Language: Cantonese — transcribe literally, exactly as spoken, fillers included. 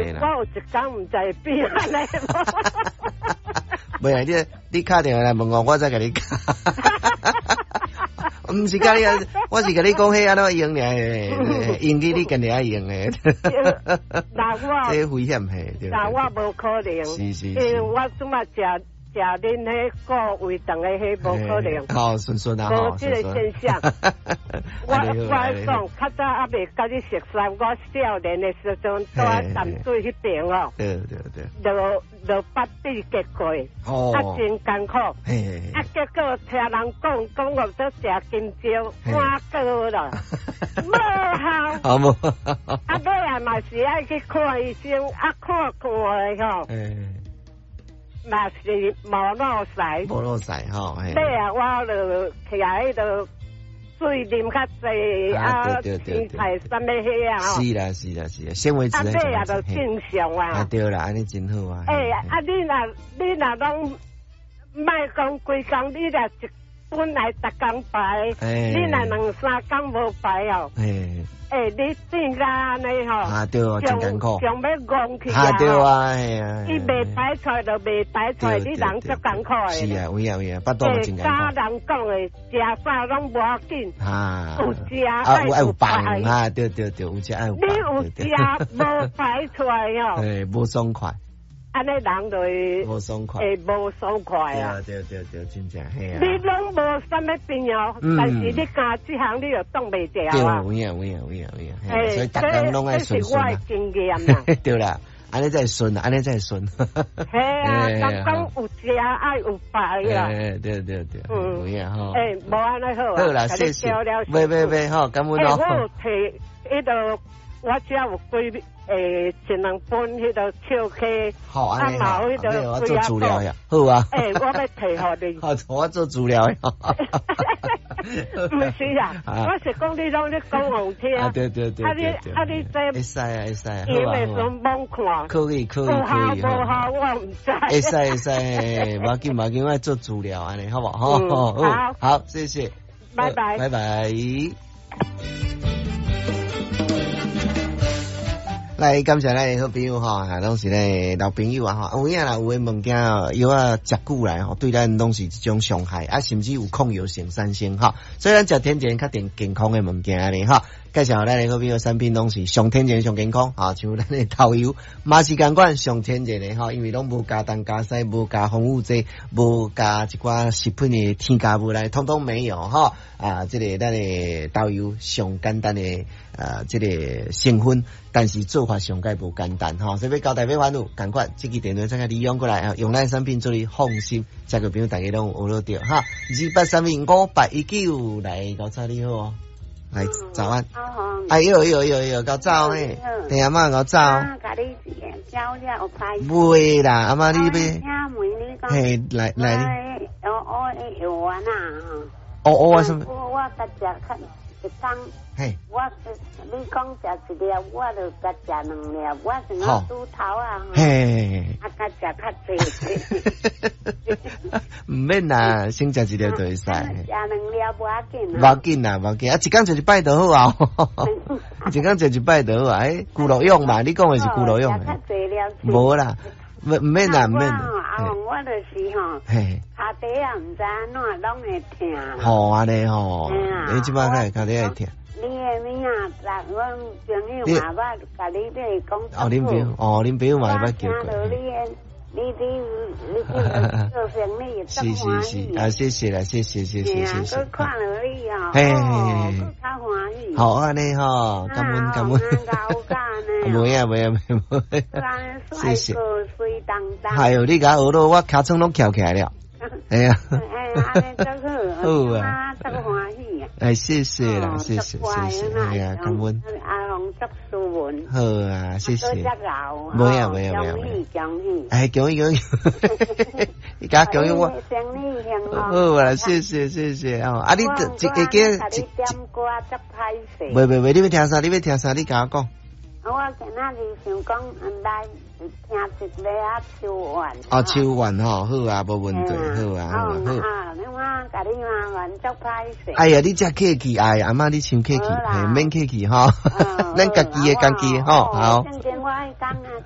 啦。 我有一天唔知变安尼。 袂啊，你你打电话来问我，我再甲你讲。毋是甲你，我是甲你讲，迄安怎用咧？英语你跟你爱用诶。 那我这危险嘿， 那我无可能， 是是， 因为我怎么食食恁迄个胃肠诶，迄无可能。 好顺顺啊， 无这个现象。我我讲，较早还未甲你熟悉，我少年诶时阵住喺淡水迄边哦。 对对对。 就就八地结过， 哦， 啊真艰苦。 嘿。 啊结果听人讲，讲我都食金蕉，花过了，无效。 好无。 啊尾啊嘛是爱去看医生，啊看看诶吼。嘛是无落屎， 无落屎吼。 对啊，我就起来迄度水啉较济啊，青菜什么迄啊。 是啦是啦是啦，纤维质。 啊，对啊，就正常啊。 啊对啦，安尼真好啊。 诶，啊你若你若拢莫讲规工，你若一本来逐工排，你若两三工无排哦。诶。诶，你变甲安尼吼， 啊对啊，真艰苦， 上要戆去啊，对啊，系啊， 伊未摆出来就未摆出来，你人足艰苦诶。 是啊，有啊有啊，巴肚真艰苦。 家人讲诶，食啥拢无要紧， 啊， 有食爱有有排啊，对对对，有食爱有排。 你有食无排出来哦？ 诶，无爽快。 安尼人就会无爽快， 会无爽快啊！ 对对对，真正系啊！ 你拢无啥物病哦，但是你干这行你又挡袂掉啊！ 对，有影有影有影有影，所以大家拢爱顺顺啊！ 经验啦， 对啦，安尼再顺，安尼再顺。 系啊，人讲有食爱有排啊！ 对对对对，嗯，有影吼。 诶，无安尼好啊！ 好啦，谢谢。喂喂喂，好，感恩咯。 我有摕迄度，我只有几。诶，一两本迄个笑溪， 好安尼好， 对，我做资料呀，好啊。 诶，我要提互你。 好，我做资料呀。 唔是啊，我是讲你拢咧讲好听。 啊对对对。 啊你啊你这。 会使啊会使啊。 因为上网看。 可以可以可以。 无效无效，我唔知。 会使会使，无紧无紧，我做资料安尼，好不好？ 好， 好，谢谢。 拜拜。 拜拜。来，感谢咱好朋友吼，啊，拢是咧老朋友啊吼，有影啦，有诶物件哦，药啊食久来吼，对咱拢是一种伤害啊，甚至有抗药性产生吼。所以咱食天然较健健康诶物件咧吼，介绍咱诶好朋友产品拢是上天然上健康啊，像咱诶豆油，嘛是共款上天然诶吼，因为拢无加糖加西，无加防腐剂，无加一寡食品诶添加物来，通通没有吼啊，这个咱诶豆油上简单诶啊，这个成分，但是做法上介无简单吼，所以要交代要烦恼，赶快这个电话再甲利用过来啊，用咱产品做你放心，这个朋友大家拢有学到哈，二八三零五八一九来搞早你好哦，来早安，哎呦呦呦呦搞早嘿，你阿妈搞早， 甲你教了有派， 袂啦，阿妈你要，嘿来来，我我诶药丸啊， 哦哦啊什么？ 我我甲食较一工。 嘿， 我你讲食一粒，我就甲食两粒，我是我猪头啊， 嘿， 啊甲食较济， 唔免啦，先食一粒就会使。食两粒无要紧啊，无要紧啦，无要紧啊，一工食一摆就好啊，一工食一擺就好啊，哎，咕嚕用嘛，你講嘅是咕嚕用嘅，無啦，唔唔免啦，唔免。 啊，我就是吼，骹底啊唔知安怎攏會痛。 好安尼吼，你即擺開骹底會痛。 你誒名啊，嗱，我朋友嘛，我甲你哋講。 哦，恁朋友，哦，恁朋友嘛，捌叫過。你你你做生意是是是，啊，謝謝啦，謝謝謝謝謝謝。 我看到你哦， 嘿， 較歡喜。 好安尼吼，感恩感恩。冇呀冇呀冇。謝謝。 水當當。 係哦，你甲學到我尻川攏翹起來了。哎呀。 安尼真好。好啊。真歡喜啊。 哎，謝謝啦，謝謝謝謝，哎呀，感恩。 阿龍祝書文。 好啊，謝謝。 冇冇呀冇呀冇呀。 恭喜恭喜。 哎，恭喜恭喜。你甲恭喜我。 生意興好啊，謝謝謝謝哦。啊，你一一個一。喂喂喂，你要聽啥？你要聽啥？你甲我講。 我今仔日想講，來聽一個啊秋晚。 哦，秋晚吼，好啊，無問題，好啊，好啊，好。 啊，你我甲你麻煩足歹勢。 哎呀，你真客氣，哎，阿媽你真客氣，嘿，免客氣吼，咱家己嘅家己吼，好。